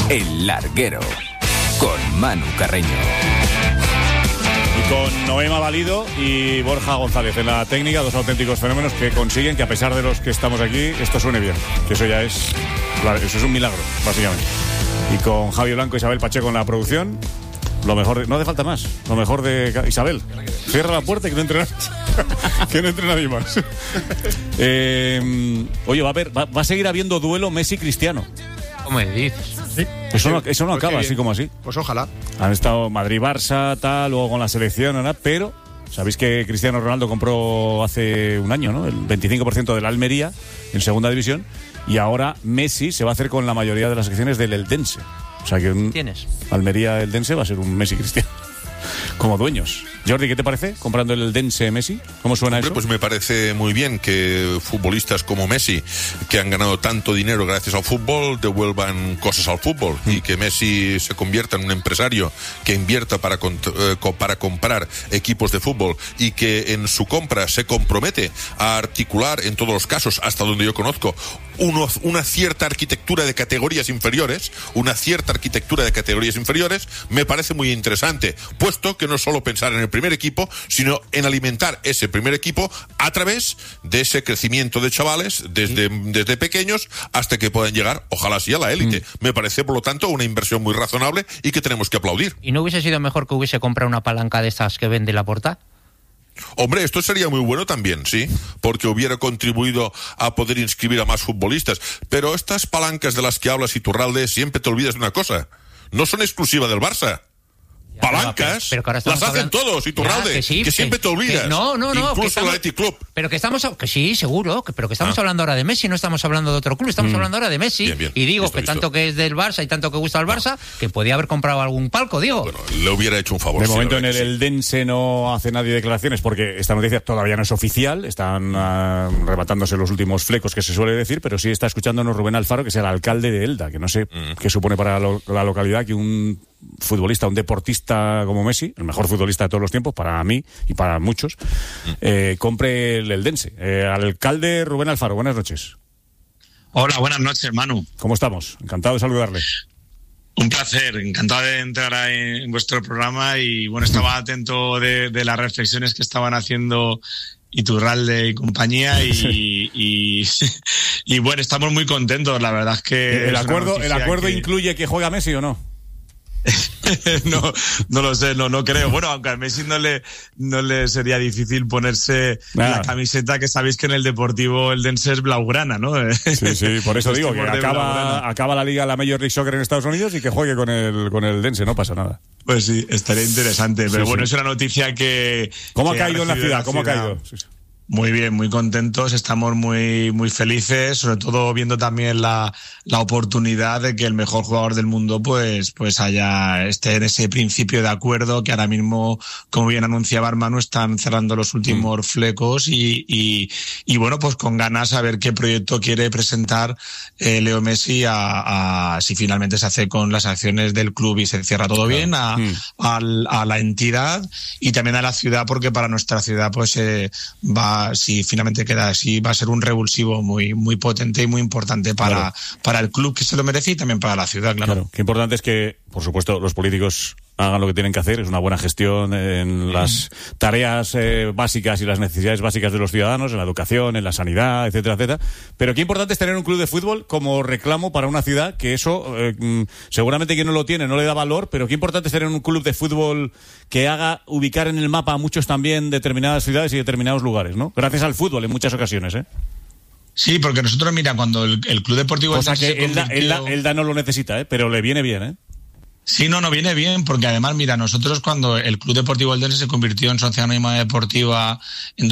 El Larguero, con Manu Carreño. Y con Noema Valido y Borja González en la técnica, dos auténticos fenómenos que consiguen que, a pesar de los que estamos aquí, esto suene bien. Que eso ya es, eso es un milagro, básicamente. Y con Javi Blanco y Isabel Pacheco en la producción, lo mejor de, no hace falta más, lo mejor de Isabel. Cierra la puerta y que no entre que no entre nadie más. Oye, va a seguir habiendo duelo Messi-Cristiano. ¿Cómo me dices? ¿Sí? Eso no acaba así como así. Pues ojalá. Han estado Madrid-Barça, tal, luego con la selección, ¿no? Pero sabéis que Cristiano Ronaldo compró hace un año, ¿no? El 25% de la Almería en segunda división, y ahora Messi se va a hacer con la mayoría de las acciones del Eldense. O sea que Almería-Eldense va a ser un Messi-Cristiano como dueños. Jordi, ¿qué te parece comprando el Eldense Messi? ¿Cómo suena eso? Pues me parece muy bien que futbolistas como Messi, que han ganado tanto dinero gracias al fútbol, devuelvan cosas al fútbol, y que Messi se convierta en un empresario que invierta para comprar equipos de fútbol, y que en su compra se compromete a articular, en todos los casos, hasta donde yo conozco, una cierta arquitectura de categorías inferiores, me parece muy interesante, puesto que no es solo pensar en el primer equipo, sino en alimentar ese primer equipo a través de ese crecimiento de chavales desde pequeños hasta que puedan llegar, ojalá sí, a la élite. Me parece, por lo tanto, una inversión muy razonable y que tenemos que aplaudir. ¿Y no hubiese sido mejor que hubiese comprado una palanca de estas que vende Laporta? Hombre, esto sería muy bueno también, sí, porque hubiera contribuido a poder inscribir a más futbolistas. Pero estas palancas de las que hablas, Iturralde, siempre te olvidas de una cosa: no son exclusivas del Barça. Palancas, pero las hacen todos, Iturralde, que siempre te olvidas. No, incluso el Athletic Club. Pero que estamos, que sí, seguro, pero que estamos hablando ahora de Messi, no estamos hablando de otro club, estamos hablando ahora de Messi. Bien, y digo listo. Tanto que es del Barça y tanto que gusta al Barça, que podía haber comprado algún palco, digo. Bueno, le hubiera hecho un favor. De momento en el Eldense no hace nadie declaraciones, porque esta noticia todavía no es oficial, están arrebatándose los últimos flecos que se suele decir, pero sí está escuchándonos Rubén Alfaro, que es el alcalde de Elda, que no sé qué supone para la localidad que un futbolista, un deportista como Messi, el mejor futbolista de todos los tiempos, para mí y para muchos, compre el Eldense. Al alcalde Rubén Alfaro, buenas noches. Hola, buenas noches, Manu. ¿Cómo estamos? Encantado de saludarle. Un placer, encantado de entrar en vuestro programa, y bueno, estaba atento de las reflexiones que estaban haciendo Iturralde y compañía, y bueno, estamos muy contentos, la verdad es que... ¿El acuerdo incluye que juega Messi o no? No lo sé, no creo. Bueno, aunque a Messi no le sería difícil ponerse la camiseta, que sabéis que en el Deportivo Eldense es blaugrana, ¿no? Sí, por eso digo que acaba la liga, la Major League Soccer en Estados Unidos, y que juegue con el Eldense, no pasa nada. Pues sí, estaría interesante, pero bueno, es una noticia que... ¿Cómo ha caído en la ciudad? ¿Cómo ha caído? Sí. Muy bien, muy contentos, estamos muy, muy felices, sobre todo viendo también la oportunidad de que el mejor jugador del mundo pues esté en ese principio de acuerdo, que ahora mismo, como bien anunciaba Hermano, están cerrando los últimos flecos, y bueno, pues con ganas a ver qué proyecto quiere presentar Leo Messi si finalmente se hace con las acciones del club y se cierra todo bien, a la entidad y también a la ciudad, porque para nuestra ciudad pues si finalmente queda así, va a ser un revulsivo muy, muy potente y muy importante para el club, que se lo merece, y también para la ciudad, claro. Qué importante es que, por supuesto, los políticos hagan lo que tienen que hacer, es una buena gestión en las tareas básicas y las necesidades básicas de los ciudadanos, en la educación, en la sanidad, etcétera, etcétera. Pero qué importante es tener un club de fútbol como reclamo para una ciudad, que eso seguramente quien no lo tiene no le da valor, pero qué importante es tener un club de fútbol que haga ubicar en el mapa a muchos también determinadas ciudades y determinados lugares, ¿no? Gracias al fútbol en muchas ocasiones, ¿eh? Sí, porque nosotros, mira, cuando el Club Deportivo... Cosa que Elda no lo necesita, pero le viene bien, ¿eh? Sí, no viene bien, porque además, mira, nosotros cuando el Club Deportivo Eldense se convirtió en Sociedad Anónima Deportiva en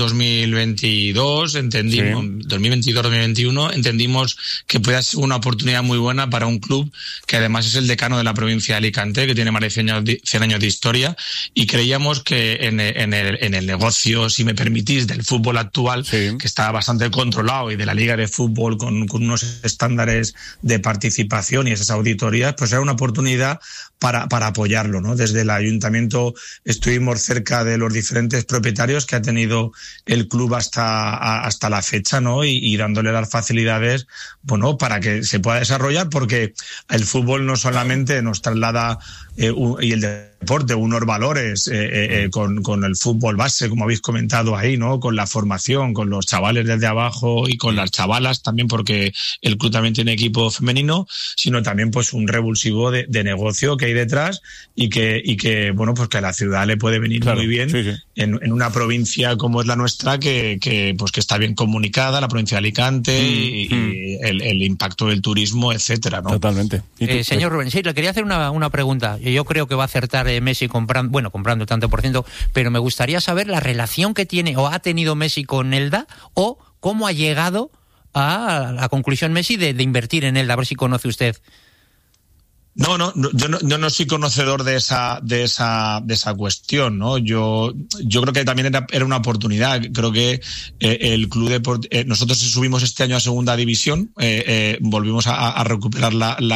2022, entendimos, 2022-2021, entendimos que podía ser una oportunidad muy buena para un club que además es el decano de la provincia de Alicante, que tiene más de 100 años de historia, y creíamos que en el negocio, si me permitís, del fútbol actual, que está bastante controlado, y de la Liga de Fútbol con unos estándares de participación y esas auditorías, pues era una oportunidad para apoyarlo, ¿no? Desde el ayuntamiento estuvimos cerca de los diferentes propietarios que ha tenido el club hasta la fecha, ¿no? Y dándole las facilidades, bueno, para que se pueda desarrollar, porque el fútbol no solamente nos traslada y el deporte unos valores con el fútbol base, como habéis comentado ahí, ¿no? Con la formación, con los chavales desde abajo y con las chavalas también, porque el club también tiene equipo femenino, sino también pues un revulsivo de negocio que hay detrás y que bueno, pues que a la ciudad le puede venir muy bien en una provincia como es la nuestra, que está bien comunicada, la provincia de Alicante y el impacto del turismo, etcétera, ¿no? Totalmente. Señor Rubén, sí, le quería hacer una pregunta. Yo creo que va a acertar Messi comprando el tanto por ciento, pero me gustaría saber la relación que tiene o ha tenido Messi con Elda, o cómo ha llegado a la conclusión Messi de invertir en Elda. A ver si conoce usted. No, yo no soy conocedor de esa cuestión, ¿no? Yo creo que también era una oportunidad. Creo que el club nosotros subimos este año a segunda división, volvimos a recuperar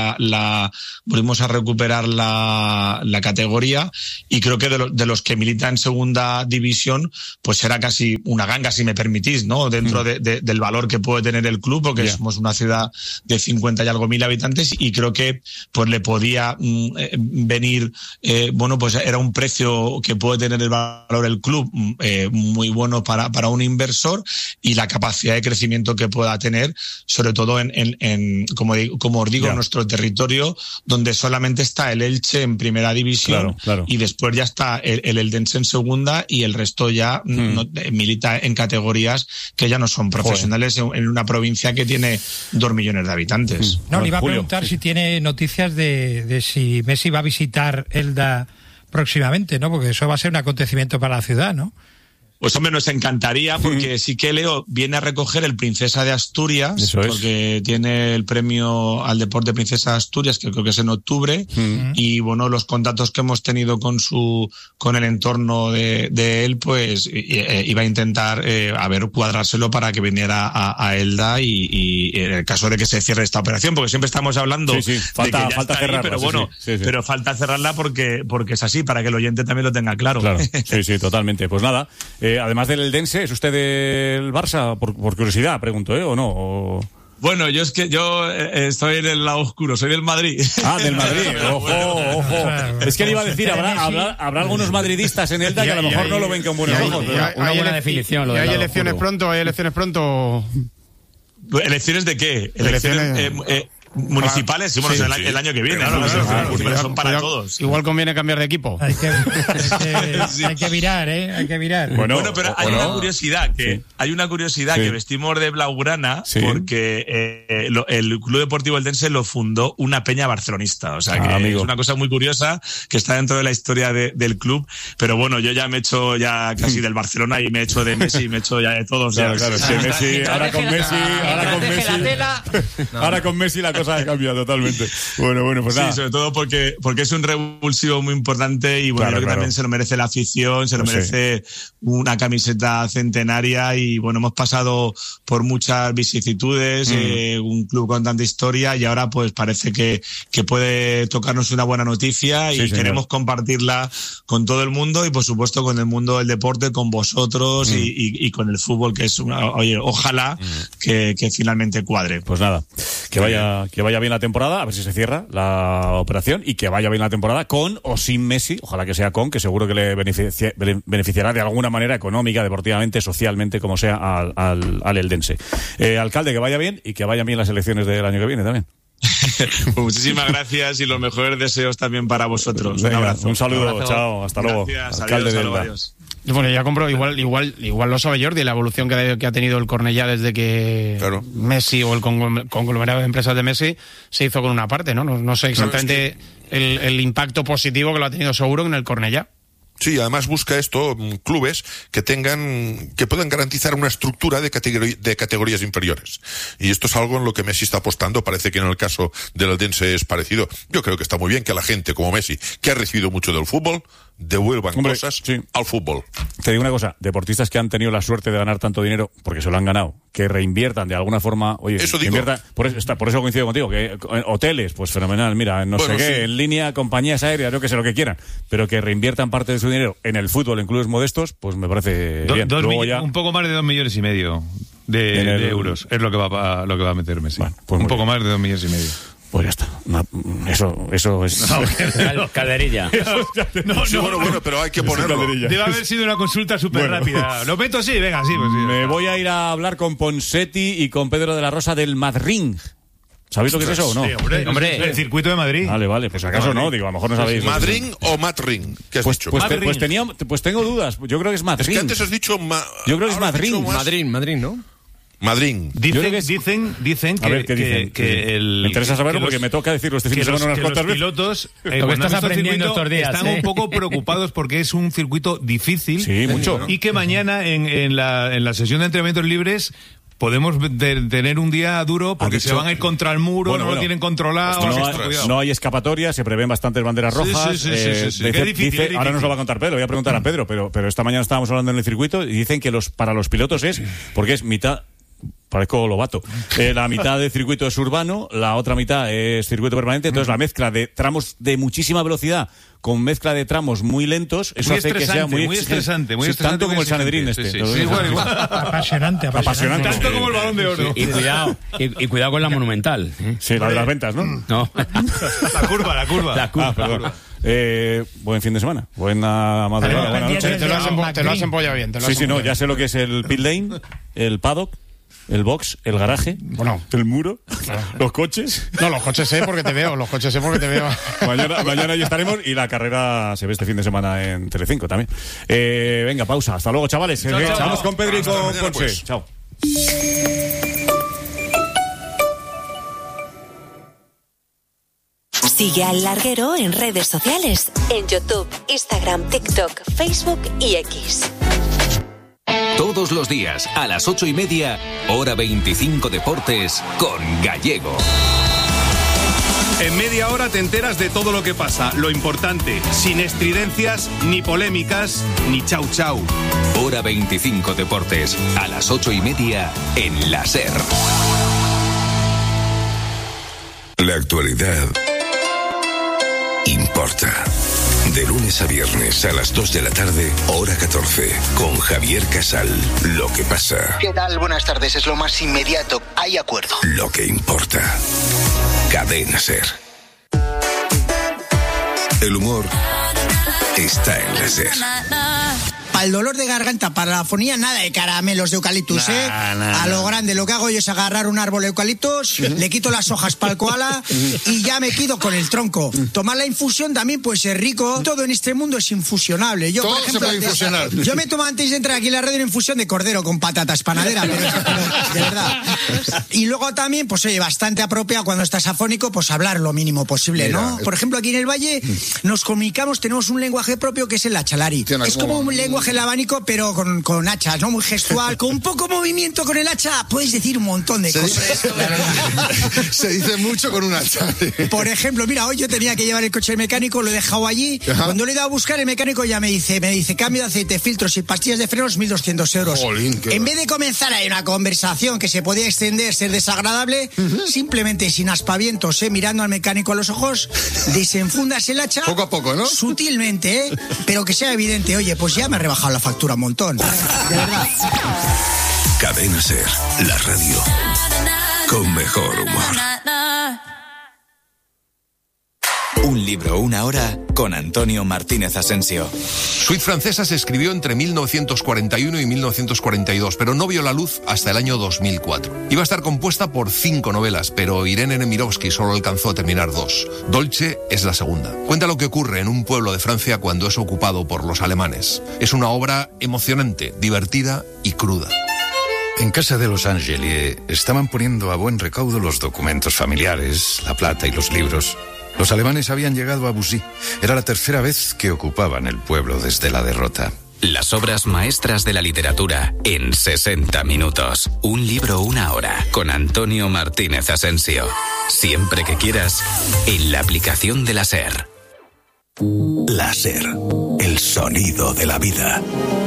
la categoría, y creo que de los que militan en segunda división, pues era casi una ganga, si me permitís, ¿no? Dentro del valor que puede tener el club, porque somos una ciudad de 50 y algo mil habitantes, y creo que pues le podía venir, bueno, pues era un precio que puede tener el valor del club muy bueno para un inversor, y la capacidad de crecimiento que pueda tener, sobre todo como os digo, en nuestro territorio, donde solamente está el Elche en primera división, y después ya está el Eldense en segunda, y el resto ya milita en categorías que ya no son profesionales en una provincia que tiene 2 millones de habitantes. No, le iba a preguntar si tiene noticias de si Messi va a visitar Elda próximamente, ¿no? Porque eso va a ser un acontecimiento para la ciudad, ¿no? Pues hombre, nos encantaría, porque sí que Leo viene a recoger el Princesa de Asturias, porque tiene el premio al deporte Princesa de Asturias, que creo que es en octubre, y bueno, los contactos que hemos tenido con el entorno de él, pues iba a intentar cuadrárselo para que viniera a Elda, y en el caso de que se cierre esta operación, porque siempre estamos hablando de que ya falta cerrarla, ahí, pero bueno, pero falta cerrarla porque es así, para que el oyente también lo tenga claro. Sí, totalmente. Pues nada, además del Eldense, ¿es usted del Barça? Por curiosidad, pregunto, ¿o no? Bueno, yo estoy en el lado oscuro, soy del Madrid. Ah, del Madrid, ojo. Es que le iba a decir, habrá algunos madridistas en Elda que a lo mejor no lo ven con buenos ojos. Una buena definición. ¿Hay elecciones pronto? ¿Elecciones de qué? Elecciones municipales, sí, bueno, el año que viene, son para todos. Igual conviene cambiar de equipo. Hay que virar, hay que virar. Bueno, pero hay una curiosidad que vestimos de blaugrana, porque el Club Deportivo Eldense lo fundó una peña barcelonista, o sea que es una cosa muy curiosa que está dentro de la historia del club, pero bueno, yo ya me he hecho casi del Barcelona, y me he hecho de Messi, me he hecho ya de todos. Ahora con Messi la cosa ha cambiado totalmente. Bueno, pues nada. Sí, sobre todo porque es un revulsivo muy importante, y bueno, yo creo que también se lo merece la afición, se lo merece una camiseta centenaria, y bueno, hemos pasado por muchas vicisitudes, un club con tanta historia, y ahora pues parece que puede tocarnos una buena noticia, y queremos compartirla con todo el mundo, y por supuesto con el mundo del deporte, con vosotros y con el fútbol, que es ojalá que finalmente cuadre. Pues nada, que vaya bien la temporada, a ver si se cierra la operación, y que vaya bien la temporada con o sin Messi, ojalá que sea con, que seguro que le beneficiará de alguna manera económica, deportivamente, socialmente, como sea, al Eldense. Alcalde, que vaya bien, y que vayan bien las elecciones del año que viene también. Pues muchísimas gracias, y los mejores deseos también para vosotros. Venga, un abrazo. Un saludo, chao, hasta luego. Gracias, Alcalde de Elda. adiós. Bueno, ya compro, igual lo sabe Jordi, la evolución que ha tenido el Cornellá desde que Messi, o el conglomerado de empresas de Messi, se hizo con una parte, ¿no? No sé exactamente el impacto positivo que lo ha tenido seguro en el Cornellá. Sí, además busca esto clubes que puedan garantizar una estructura de categorías inferiores. Y esto es algo en lo que Messi está apostando. Parece que en el caso del Eldense es parecido. Yo creo que está muy bien que la gente como Messi, que ha recibido mucho del fútbol, devuelvan cosas al fútbol. Te digo una cosa, deportistas que han tenido la suerte de ganar tanto dinero, porque se lo han ganado, que reinviertan de alguna forma, oye, eso que digo. inviertan, por eso coincido contigo, que hoteles, pues fenomenal, mira, no sé qué, en línea, compañías aéreas, yo que sé, lo que quieran, pero que reinviertan parte de su dinero en el fútbol, en clubes modestos, pues me parece bien. Luego ya, un poco más de 2,5 millones de euros es lo que va a meter Messi. Bueno, pues un poco más de 2,5 millones. Pues ya está. Eso es... Calderilla. Bueno, pero hay que ponerlo. Debe haber sido una consulta súper rápida. ¿Lo meto? Sí, venga, sí. Pues sí. Me voy a ir a hablar con Ponseti y con Pedro de la Rosa del Madrid. ¿Sabéis lo que es eso o no? Sí, hombre. El circuito de Madrid. Vale, pues acaso no, digo, a lo mejor no sabéis. ¿Madrid o Madrid? ¿Qué has dicho? Pues tengo dudas. Yo creo que es Madrid. Es que antes has dicho... Yo creo que es Madrid. Madrid, ¿no? Madrid. Dicen que el... Me interesa saberlo porque me toca decirlo este fin de semana unas cuantas veces. Los pilotos estás aprendiendo estos días, están un poco preocupados porque es un circuito difícil. Sí, mucho. Y que mañana en la sesión de entrenamientos libres podemos tener un día duro porque se van a ir contra el muro, no lo tienen controlado. No hay escapatoria, se prevén bastantes banderas rojas. Sí. Qué difícil. Ahora nos lo va a contar Pedro, voy a preguntar a Pedro, pero esta mañana estábamos hablando en el circuito y dicen que para los pilotos porque es mitad... Parezco Lobato. La mitad del circuito es urbano, la otra mitad es circuito permanente, entonces la mezcla de tramos de muchísima velocidad con mezcla de tramos muy lentos, eso hace que sea muy estresante. Tanto como el Sanedrín Sí, igual. Apasionante. Tanto como el Balón de Oro. Y cuidado con la Monumental. Sí, la de las ventas, ¿no? No. La curva. Perdón. Buen fin de semana. Buena madrugada, buena noche. Te lo has empollado bien. Sí, no, ya sé lo que es el pit lane, el paddock, el box, el garaje, el muro, los coches. No, los coches sé porque te veo. Mañana ya estaremos y la carrera se ve este fin de semana en Telecinco también. Venga, pausa. Hasta luego, chavales. Vamos con Pedro y con Ponce. Pues. Chao. Sigue al Larguero en redes sociales, en YouTube, Instagram, TikTok, Facebook y X. Todos los días, a las 8:30, Hora 25 Deportes, con Gallego. En media hora te enteras de todo lo que pasa, lo importante, sin estridencias, ni polémicas, ni chau chau. Hora 25 Deportes, a las 8:30, en la SER. La actualidad importa. De lunes a viernes a las 2 de la tarde, hora 14, con Javier Casal. Lo que pasa. ¿Qué tal? Buenas tardes. Es lo más inmediato. Hay acuerdo. Lo que importa. Cadena SER. El humor está en la SER. Para el dolor de garganta, para la afonía, nada de caramelos de eucaliptus, A lo grande, lo que hago yo es agarrar un árbol de eucaliptus, le quito las hojas para el koala y ya me quedo con el tronco. Tomar la infusión también puede ser rico. Todo en este mundo es infusionable. Yo, todo por ejemplo, se puede infusionar. Yo me tomo antes de entrar aquí en la radio una infusión de cordero con patatas panadera, pero de verdad. Y luego también, pues oye, bastante apropiado cuando estás afónico, pues hablar lo mínimo posible, ¿no? Por ejemplo, aquí en el Valle nos comunicamos, tenemos un lenguaje propio que es el achalari. Es como un lenguaje el abanico, pero con hachas, ¿no? Muy gestual. Con poco movimiento con el hacha puedes decir un montón de cosas. Se dice mucho con un hacha. Por ejemplo, mira, hoy yo tenía que llevar el coche del mecánico, lo he dejado allí. Ajá. Cuando le he ido a buscar, el mecánico ya me dice, cambio de aceite, filtros y pastillas de frenos, 1.200 euros. Jolín, en vez de comenzar ahí una conversación que se podía extender, ser desagradable, simplemente sin aspavientos, mirando al mecánico a los ojos, desenfundas el hacha. Poco a poco, ¿no? Sutilmente, pero que sea evidente. Oye, pues ya me he rebajado la factura un montón. De verdad. Cadena SER, la radio con mejor humor. Un libro, una hora, con Antonio Martínez Asensio. Suite Francesa se escribió entre 1941 y 1942, pero no vio la luz hasta el año 2004. Iba a estar compuesta por 5 novelas, pero Irene Nemirovsky solo alcanzó a terminar 2. Dolce es la segunda. Cuenta lo que ocurre en un pueblo de Francia cuando es ocupado por los alemanes. Es una obra emocionante, divertida y cruda. En casa de los Angeli estaban poniendo a buen recaudo los documentos familiares, la plata y los libros. Los alemanes habían llegado a Bussy. Era la tercera vez que ocupaban el pueblo desde la derrota. Las obras maestras de la literatura en 60 minutos. Un libro, una hora, con Antonio Martínez Asensio. Siempre que quieras, en la aplicación de la SER. La SER, el sonido de la vida.